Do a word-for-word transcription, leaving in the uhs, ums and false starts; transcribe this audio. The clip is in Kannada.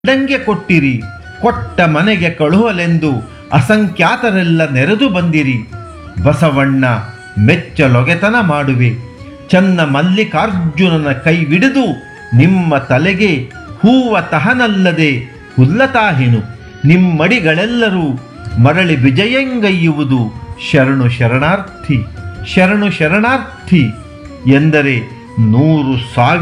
ದಂಗೆ ಕೊಟ್ಟಿರಿ, ಕೊಟ್ಟ ಮನೆಗೆ ಕಳುಹಲೆಂದು ಅಸಂಖ್ಯಾತರೆಲ್ಲ ನೆರೆದು ಬಂದಿರಿ. ಬಸವಣ್ಣ ಮೆಚ್ಚಲೊಗೆತನ ಮಾಡುವೆ, ಚನ್ನ ಮಲ್ಲಿಕಾರ್ಜುನನ ಕೈವಿಡಿದು ನಿಮ್ಮ ತಲೆಗೆ ಹೂವ ತಹನಲ್ಲದೆ ಹುಲ್ಲತಾಹಿನು. ನಿಮ್ಮಡಿಗಳೆಲ್ಲರೂ ಮರಳಿ ವಿಜಯಂಗೈಯುವುದು ಶರಣು ಶರಣಾರ್ಥಿ, ಶರಣು ಶರಣಾರ್ಥಿ ಎಂದರೆ ನೂರು ಸಾವಿರ